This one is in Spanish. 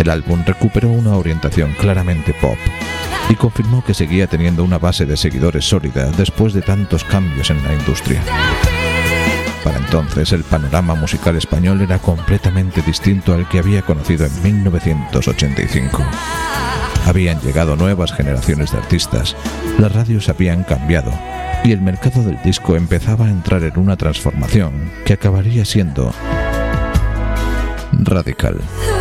El álbum recuperó una orientación claramente pop y confirmó que seguía teniendo una base de seguidores sólida después de tantos cambios en la industria. Para entonces, el panorama musical español era completamente distinto al que había conocido en 1985. Habían llegado nuevas generaciones de artistas, las radios habían cambiado y el mercado del disco empezaba a entrar en una transformación que acabaría siendo radical.